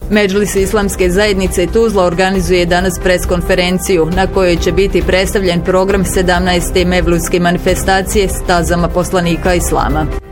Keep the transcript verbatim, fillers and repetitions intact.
Medžlis Islamske zajednice Tuzla organizuje danas preskonferenciju na kojoj će biti predstavljen program sedamnaeste mevludske manifestacije stazama poslanika Islama.